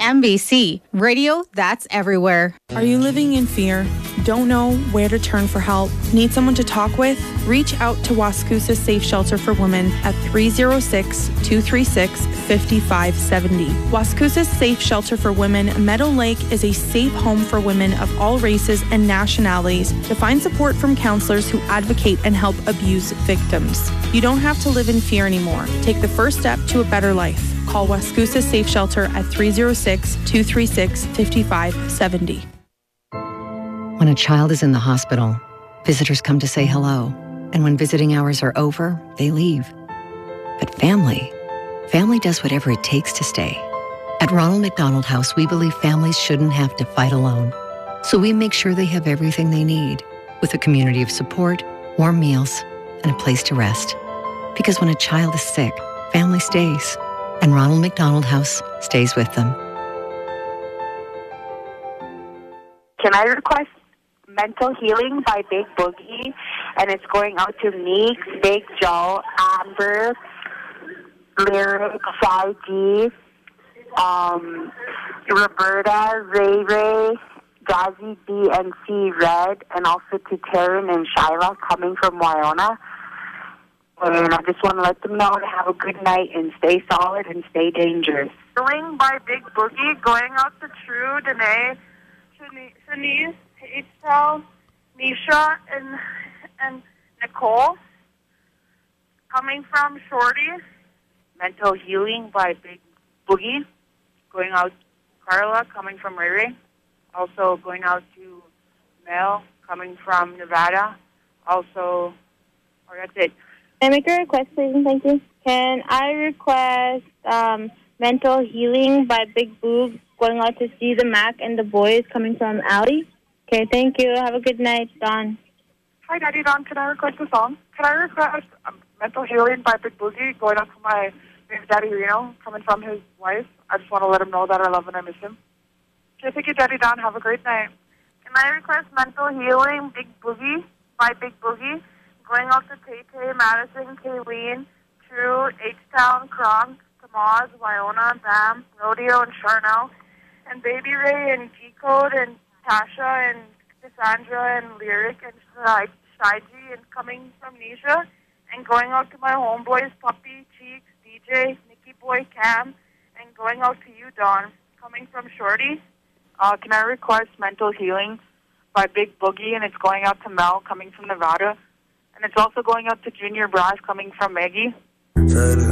MBC, radio that's everywhere. Are you living in fear? Don't know where to turn for help? Need someone to talk with? Reach out to Wascoosa Safe Shelter for Women at 306-236-5570. Wascoosa Safe Shelter for Women, Meadow Lake is a safe home for women of all races and nationalities to find support from counselors who advocate and help abuse victims. You don't have to live in fear anymore. Take the first step to a better life. Call Wascoosa Safe Shelter at 306-236-5570. When a child is in the hospital, visitors come to say hello. And when visiting hours are over, they leave. But family does whatever it takes to stay. At Ronald McDonald House, we believe families shouldn't have to fight alone. So we make sure they have everything they need, with a community of support, warm meals, and a place to rest. Because when a child is sick, family stays. And Ronald McDonald House stays with them. Can I request Mental Healing by Big Boogie? And it's going out to Meeks, Big Joe, Amber, Lyric, Saiji, Roberta, Ray Ray, Jazzy B and C Red, and also to Taryn and Shyla coming from Wyona. And I just want to let them know to have a good night and stay solid and stay dangerous. Healing by Big Boogie, going out to True, Danae, Shanice, H-Cell, Nisha, and Nicole. Coming from Shorty. Mental Healing by Big Boogie, going out to Carla, coming from Ray Ray. Also going out to Mel, coming from Nevada. Also, that's it. Can I make a request, please? Thank you. Can I request Mental Healing by Big Boob, going out to see the Mac and the boys, coming from Allie? Okay, thank you. Have a good night, Don. Hi, Daddy Don. Can I request a song? Can I request Mental Healing by Big Boogie, going out to my baby daddy Reno, coming from his wife? I just want to let him know that I love and I miss him. Okay, thank you, Daddy Don. Have a great night. Can I request Mental Healing Big Boogie by Big Boogie, going out to Tay-Tay, Madison, Kayleen, True, H-Town, Kronk, Tamaz, Wyona, Bam, Rodeo, and Charnel, and Baby Ray, and G-Code, and Tasha, and Cassandra, and Lyric, and Shaiji, and coming from Nisha, and going out to my homeboys, Puppy, Cheeks, DJ, Nicky Boy, Cam, and going out to you, Don, coming from Shorty. Can I request Mental Healing by Big Boogie, and it's going out to Mel, coming from Nevada, and it's also going out to Junior Brass, coming from Maggie.